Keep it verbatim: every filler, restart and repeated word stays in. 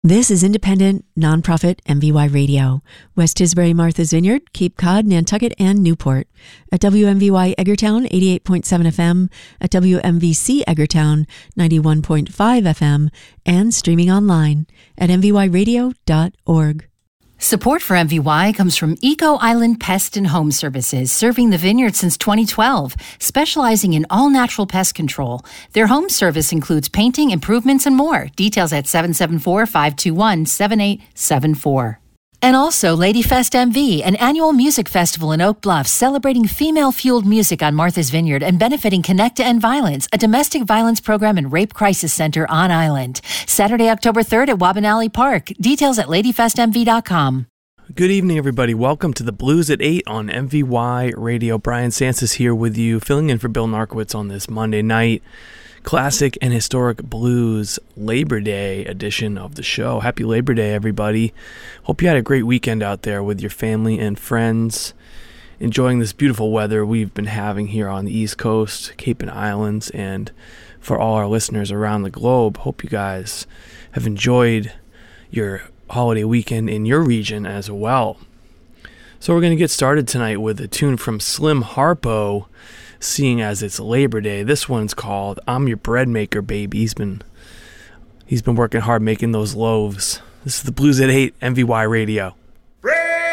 This is independent, nonprofit M V Y Radio. West Tisbury, Martha's Vineyard, Cape Cod, Nantucket, and Newport. At W M V Y Edgartown, eighty-eight point seven F M, at W M V C Edgartown, ninety-one point five F M, and streaming online at m v y radio dot org. Support for M V Y comes from Eco Island Pest and Home Services, serving the vineyard since twenty twelve, specializing in all-natural pest control. Their home service includes painting, improvements, and more. Details at seven seven four, five two one, seven eight seven four. And also Lady Fest M V, an annual music festival in Oak Bluff celebrating female-fueled music on Martha's Vineyard and benefiting Connect to End Violence, a domestic violence program and rape crisis center on island. Saturday, October third at Wabanali Park. Details at lady fest m v dot com. Good evening, everybody. Welcome to the Blues at eight on M V Y Radio. Brian Sansis here with you, filling in for Bill Narkowitz on this Monday night. Classic and historic blues Labor Day edition of the show. Happy Labor Day, everybody. Hope you had a great weekend out there with your family and friends, enjoying this beautiful weather we've been having here on the East Coast, Cape and Islands, and for all our listeners around the globe. Hope you guys have enjoyed your holiday weekend in your region as well. So we're going to get started tonight with a tune from Slim Harpo, seeing as it's Labor Day. This one's called I'm Your Bread Maker, Baby. He's been he's been working hard making those loaves. This is the Blues at eight, M V Y Radio.